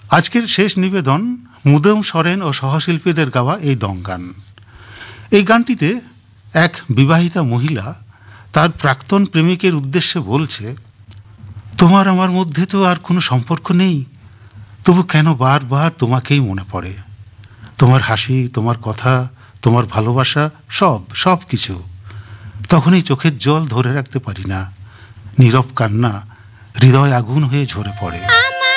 আজকের শেষ নিবেদন মুদেম সরেন ও সহশিল্পীদের গাওয়া এই দং গান। এই গানটিতে এক বিবাহিতা মহিলা তার প্রাক্তন প্রেমিকের উদ্দেশ্যে বলছে, তোমার আমার মধ্যে তো আর কোনো সম্পর্ক নেই, তবু কেন বারবার তোমাকেই মনে পড়ে। তোমার হাসি, তোমার কথা, তোমার ভালোবাসা, সব সব কিছু। তখনই চোখের জল ধরে রাখতে পারি না, নীরব কান্না হৃদয় আগুন হয়ে ঝরে পড়ে।